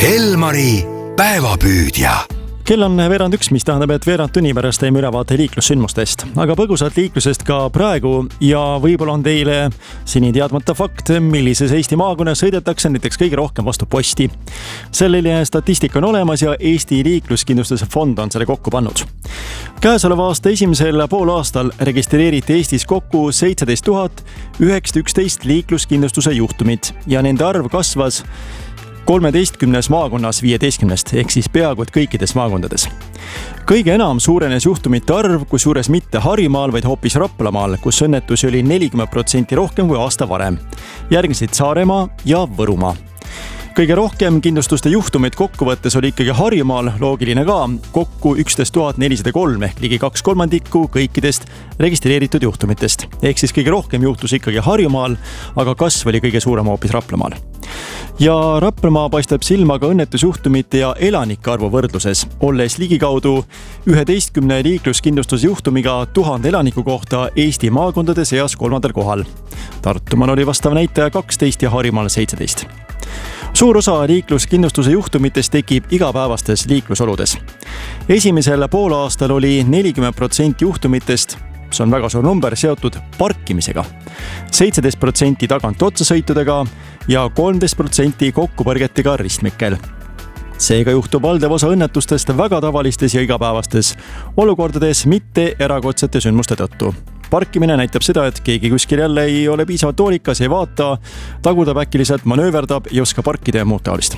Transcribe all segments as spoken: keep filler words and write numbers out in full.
Elmari päevapüüdja. Kell on veerand üks, mis tähendab, et veerand tunni pärast teeme ülevaate liiklussündmustest. Aga põgusalt liiklusest ka praegu ja võib-olla on teile seni teadmata fakt, millises Eesti maakonnas sõidetakse näiteks kõige rohkem vastu posti. Selline statistika on olemas ja Eesti liikluskindlustuse fond on selle kokku pannud. Käesoleva aasta esimesel pool aastal registreeriti Eestis kokku seitseteist tuhat üheksasada üksteist liikluskindlustuse juhtumit ja nende arv kasvas kolmeteistkümnes maakonnas viieteistkümnest ehk siis peaaegu kõikides maakondades. Kõige enam suurenes juhtumite arv, kusjuures mitte Harjumaal, vaid hoopis Raplamaal, kus õnnetusi oli nelikümmend protsenti rohkem kui aasta varem. Järgnesid Saaremaa ja Võrumaa. Kõige rohkem kindlustuste juhtumid kokkuvõttes oli ikkagi Harjumaal, loogiline ka, kokku üksteist tuhat nelisada kolm ehk ligi kaks kolmandikku kõikidest registreeritud juhtumitest. Ehk siis kõige rohkem juhtus ikkagi Harjumaal, aga kasv oli kõige suurem hoopis Raplamaal. Ja Raplamaa paistab silma ka õnnetusjuhtumite ja elanike arvu võrdluses, olles ligikaudu üheteistkümne liikluskindlustuse juhtumiga tuhande elaniku kohta Eesti maakondade seas kolmandal kohal. Tartumaal oli vastav näitaja kaksteist ja Harjumaal seitseteist. Suur osa liikluskindlustuse juhtumitest tekib igapäevastes liiklusoludes. Esimesel poolaastal oli nelikümmend protsenti juhtumitest, see on väga suur number, seotud parkimisega, seitseteist protsenti tagant otsasõitudega ja kolmteist protsenti kokkupõrgetega ristmikel. Seega juhtub valdav osa õnnetustest väga tavalistes ja igapäevastes olukordades, mitte erakordsete sündmuste tõttu. Parkimine näitab seda, et keegi kuskil jälle ei ole piisavalt hoolikas, ei vaata, tagurdab äkiliselt, manööverdab, ei oska parkida ja muud taolist.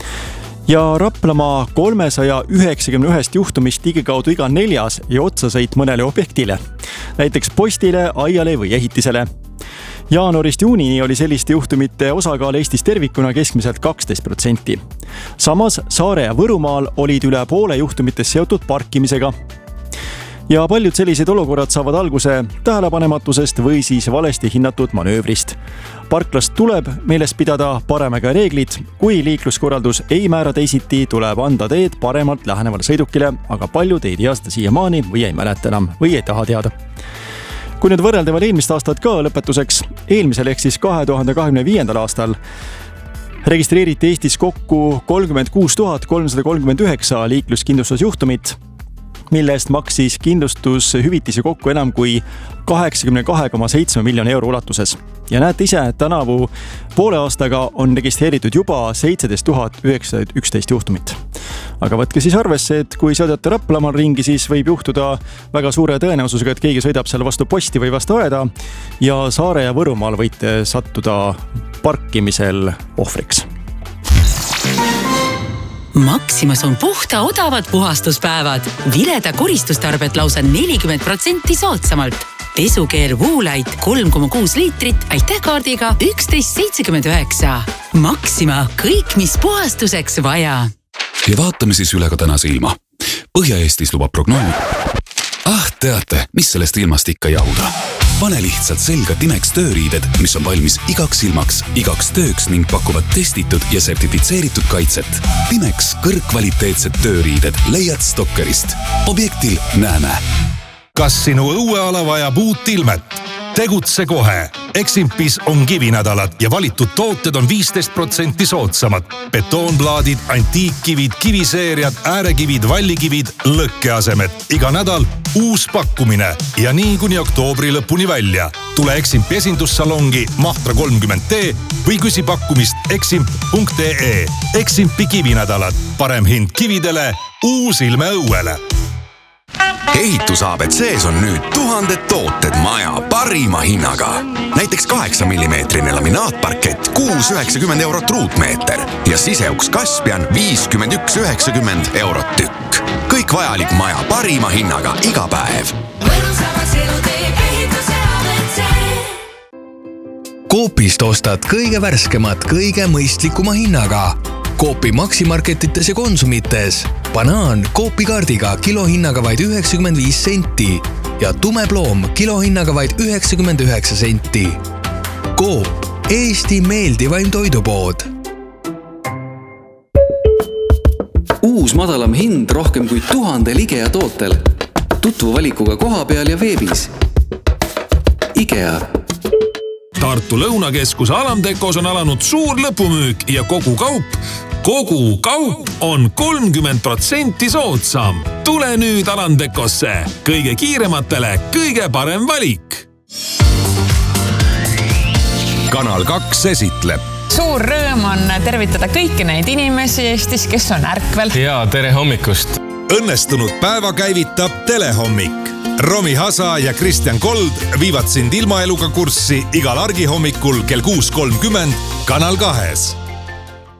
Ja Raplamaa kolmesaja üheksakümne ühest juhtumist ligikaudu iga neljas ja otsasõit mõnele objektile, näiteks postile, aiale või ehitisele. Jaanuarist juunini oli selliste juhtumite osakaal Eestis tervikuna keskmiselt kaksteist protsenti. Samas Saare ja Võrumaal olid üle poole juhtumitest seotud parkimisega. Ja paljud sellised olukorrad saavad alguse tähelepanematusest või siis valesti hinnatud manöövrist. Parklast tuleb meeles pidada paremaga reeglid, kui liikluskorraldus ei määra teisiti, tuleb anda teed paremalt lähenevale sõidukile, aga paljud ei tea seda siiamaani või ei mäleta enam või ei taha teada. Kui nüüd võrrelda veel eelmist aastat ka lõpetuseks, eelmisel ehk siis kahe tuhande kahekümne viiendal aastal registreeriti Eestis kokku kolmkümmend kuus tuhat kolmsada kolmkümmend üheksa liikluskindlustusjuhtumit, millest maksis kindlustushüvitisi kokku enam kui kaheksakümmend kaks koma seitse miljoni euro ulatuses. Ja näete ise, tänavu poole aastaga on registreeritud juba seitseteist tuhat üheksasada üksteist juhtumit. Aga võtke siis arvesse, et kui sõidate Raplamaal ringi, siis võib juhtuda väga suure tõenäosusega, et keegi sõidab seal vastu posti või vastu aeda ja Saare ja Võrumaal võite sattuda parkimisel ohvriks. Maximas on puhta odavad puhastuspäevad. Vileda koristustarbet lausa nelikümmend protsenti soodsamalt. Pesukeer Woolite kolm koma kuus liitrit aitähkaardiga üksteist seitsekümmend üheksa. Maxima, kõik mis puhastuseks vaja. Ja vaatame siis üle ka tänase ilma. Põhja-Eestis lubab prognoos. Ah, teate, mis sellest ilmast ikka jahuda. Pane lihtsalt selga Timex tööriided, mis on valmis igaks ilmaks, igaks tööks ning pakuvad testitud ja sertifitseeritud kaitset. Timex kõrgkvaliteetsed tööriided leiad Stokkerist. Objektil näeme. Kas sinu õueala vajab uut ilmet? Tegutse kohe. Eximpis on kivinädalad ja valitud tooted on viisteist protsenti soodsamad. Betoonplaadid, antiikkivid, kiviseeriad, äärekivid, vallikivid, lõkkeasemed. Iga nädal uus pakkumine ja nii kuni oktoobri lõpuni välja. Tule Eximpi esindussalongi Mahtra kolmkümmend D või küsi pakkumist eximp punkt ee. Eximpi kivinädalad. Parem hind kividele, uus ilme õuele. Ehitus A B C-s on nüüd tuhanded tooted maja parima hinnaga. Näiteks kaheksa millimeetrine laminaatparkett kuus üheksakümmend eurot ruutmeeter ja siseuks Kaspian viiskümmend üks üheksakümmend eurot tükk. Kõik vajalik maja parima hinnaga iga päev. Coopist ostad kõige värskemat, kõige mõistlikuma hinnaga. Coopi Maximarketites ja Konsumites. Banaan Coopi kaardiga kilohinnaga vaid üheksakümmend viis senti ja tumeploom kilohinnaga vaid üheksakümmend üheksa senti. Coop, Eesti meeldivaim toidupood. Uus madalam hind rohkem kui tuhandel IKEA tootel. Tutvu valikuga koha peal ja veebis. IKEA. Tartu Lõunakeskuse Alamtekos on alanud suur lõpumüük ja kogu kaup, kogu kaup on kolmkümmend protsenti soodsam. Tule nüüd Alamtekosse. Kõige kiirematele kõige parem valik. Kanal kaks esitleb. Suur rõõm on tervitada kõiki neid inimesi Eestis, kes on ärkvel. Ja tere hommikust. Õnnestunud päeva käivitab Telehommik. Romi Hasa ja Kristjan Kold viivad sind ilmaeluga kurssi igal argihommikul kell kuus kolmkümmend Kanal kahes.